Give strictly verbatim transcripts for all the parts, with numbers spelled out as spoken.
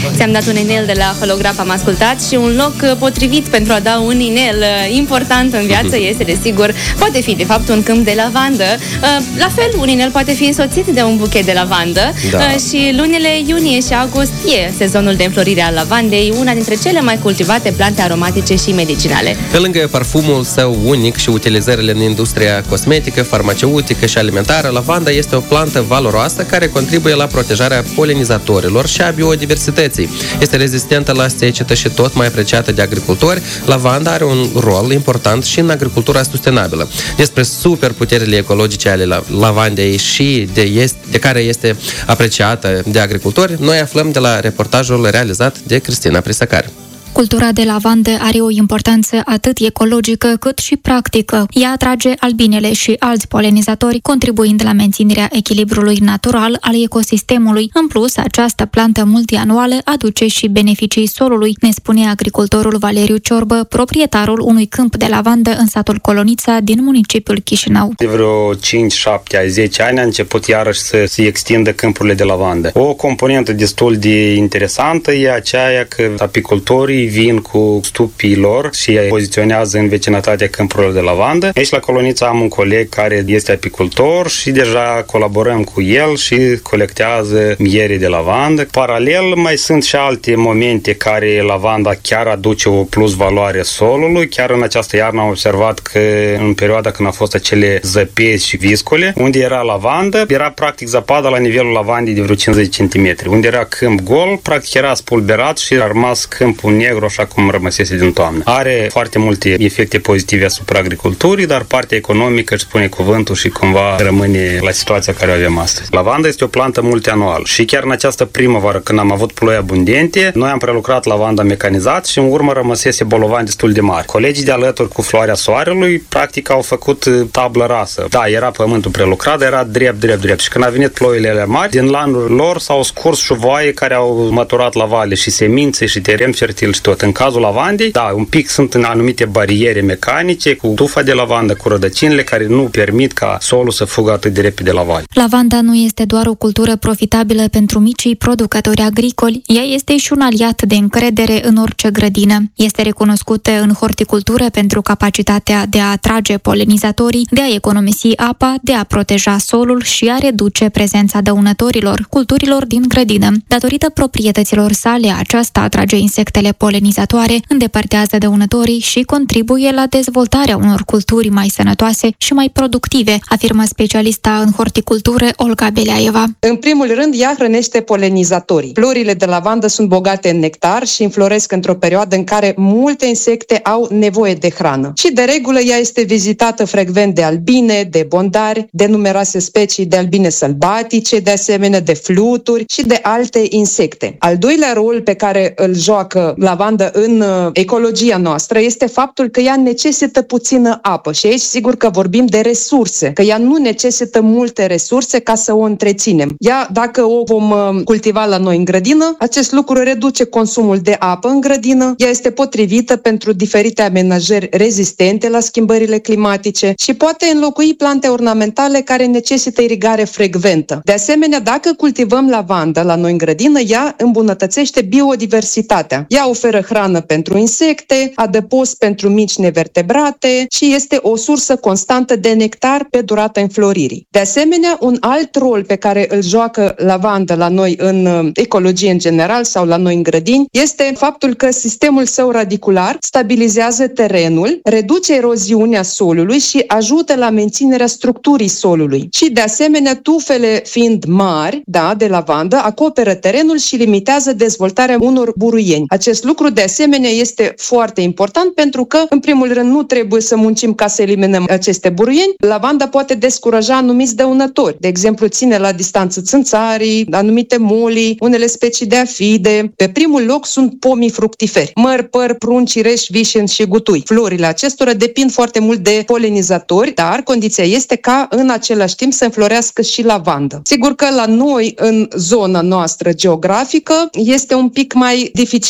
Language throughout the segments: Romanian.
Ți-am dat un inel de la Holograf, am ascultat, și un loc potrivit pentru a da un inel important în viață este, desigur, poate fi de fapt un câmp de lavandă. La fel, un inel poate fi însoțit de un buchet de lavandă, da. Și lunile iunie și august e sezonul de înflorire a lavandei, una dintre cele mai cultivate plante aromatice și medicinale. Pe lângă parfumul său unic și utilizările în industria cosmetică, farmaceutică și alimentară, lavanda este o plantă valoroasă care contribuie la protejarea polinizatorilor și a biodiversității. Este rezistentă la secetă și tot mai apreciată de agricultori. Lavanda are un rol important și în agricultura sustenabilă. Despre superputerile ecologice ale lavandei și de, este, de care este apreciată de agricultori, noi aflăm de la reportajul realizat de Cristina Prisăcar. Cultura de lavandă are o importanță atât ecologică cât și practică. Ea atrage albinele și alți polenizatori, contribuind la menținerea echilibrului natural al ecosistemului. În plus, această plantă multianuală aduce și beneficii solului, ne spune agricultorul Valeriu Ciorbă, proprietarul unui câmp de lavandă în satul Colonița din municipiul Chișinău. De vreo cinci, șapte, zece ani a început iarăși să se extindă câmpurile de lavandă. O componentă destul de interesantă e aceea că apicultorii vin cu stupii lor și poziționează în vecinătatea câmpurilor de lavandă. Aici la Colonița am un coleg care este apicultor și deja colaborăm cu el și colectează miere de lavandă. Paralel, mai sunt și alte momente care lavanda chiar aduce o plus valoare solului. Chiar în această iarnă am observat că în perioada când au fost acele zăpezi și viscole, unde era lavandă, era practic zăpada la nivelul lavandei de vreo cincizeci centimetri. Unde era câmp gol, practic era spulberat și a rămas câmpul negru așa cum rămăsese din toamnă. Are foarte multe efecte pozitive asupra agriculturii, dar partea economică își spune cuvântul și cumva rămâne la situația care o avem astăzi. Lavanda este o plantă multianuală și chiar în această primăvară, când am avut ploi abundente, noi am prelucrat lavanda mecanizat și în urmă rămăsese bolovani destul de mari. Colegii de alături cu floarea soarelui practic au făcut tablă rasă. Da, era pământul prelucrat, dar era drept, drept, drept. Și când a venit ploile alea mari, din lanul lor s-au scurs șuvoaie care au măturat la vale și semințe și teren fertil și tot. În cazul lavandei, da, un pic sunt în anumite bariere mecanice cu tufa de lavandă, cu rădăcinile care nu permit ca solul să fugă atât de repede la vale. Lavanda nu este doar o cultură profitabilă pentru micii producători agricoli, ea este și un aliat de încredere în orice grădină. Este recunoscută în horticultură pentru capacitatea de a atrage polenizatorii, de a economisi apa, de a proteja solul și a reduce prezența dăunătorilor culturilor din grădină. Datorită proprietăților sale, aceasta atrage insectele polenizatoare, îndepărtează dăunătorii și contribuie la dezvoltarea unor culturi mai sănătoase și mai productive, afirmă specialista în horticultură Olga Beleaeva. În primul rând, ea hrănește polenizatorii. Florile de lavandă sunt bogate în nectar și înfloresc într-o perioadă în care multe insecte au nevoie de hrană. Și de regulă ea este vizitată frecvent de albine, de bondari, de numeroase specii de albine sălbatice, de asemenea de fluturi și de alte insecte. Al doilea rol pe care îl joacă lavanda în ecologia noastră este faptul că ea necesită puțină apă și aici sigur că vorbim de resurse, că ea nu necesită multe resurse ca să o întreținem. Ea, dacă o vom cultiva la noi în grădină, acest lucru reduce consumul de apă în grădină, ea este potrivită pentru diferite amenajări rezistente la schimbările climatice și poate înlocui plante ornamentale care necesită irigare frecventă. De asemenea, dacă cultivăm lavanda la noi în grădină, ea îmbunătățește biodiversitatea. Ea oferă hrană pentru insecte, adăpost pentru mici nevertebrate și este o sursă constantă de nectar pe durata înfloririi. De asemenea, un alt rol pe care îl joacă lavanda la noi în ecologie în general sau la noi în grădini este faptul că sistemul său radicular stabilizează terenul, reduce eroziunea solului și ajută la menținerea structurii solului. Și de asemenea, tufele fiind mari, da, de lavandă, acoperă terenul și limitează dezvoltarea unor buruieni. Acest lucru de asemenea este foarte important pentru că, în primul rând, nu trebuie să muncim ca să eliminăm aceste buruieni. Lavanda poate descuraja anumiți dăunători. De exemplu, ține la distanță țânțarii, anumite molii, unele specii de afide. Pe primul loc sunt pomii fructiferi. Măr, păr, prun, cireș, vișin și gutui. Florile acestora depind foarte mult de polenizatori, dar condiția este ca în același timp să înflorească și lavandă. Sigur că la noi, în zona noastră geografică, este un pic mai dificil, sigur,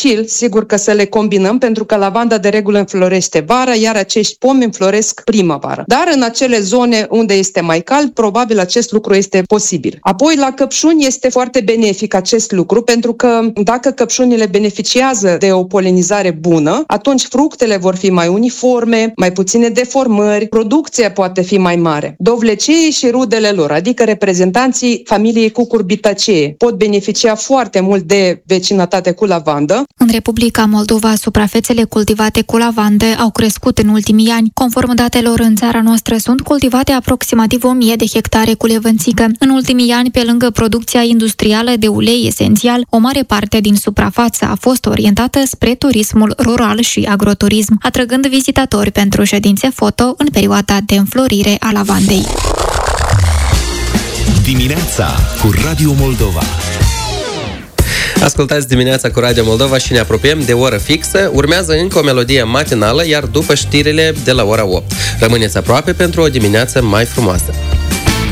sigur că să le combinăm, pentru că lavanda de regulă înflorește vara, iar acești pomi înfloresc primăvară. Dar în acele zone unde este mai cald, probabil acest lucru este posibil. Apoi, la căpșuni este foarte benefic acest lucru, pentru că dacă căpșunile beneficiază de o polenizare bună, atunci fructele vor fi mai uniforme, mai puține deformări, producția poate fi mai mare. Dovleceii și rudele lor, adică reprezentanții familiei Cucurbitaceae, pot beneficia foarte mult de vecinătate cu lavandă. În Republica Moldova, suprafețele cultivate cu lavandă au crescut în ultimii ani. Conform datelor, în țara noastră sunt cultivate aproximativ o mie de hectare cu levănțică. În ultimii ani, pe lângă producția industrială de ulei esențial, o mare parte din suprafață a fost orientată spre turismul rural și agroturism, atrăgând vizitatori pentru ședințe foto în perioada de înflorire a lavandei. Dimineața cu Radio Moldova. Ascultați Dimineața cu Radio Moldova și ne apropiem de oră fixă. Urmează încă o melodie matinală, iar după știrile de la ora opt. Rămâneți aproape pentru o dimineață mai frumoasă.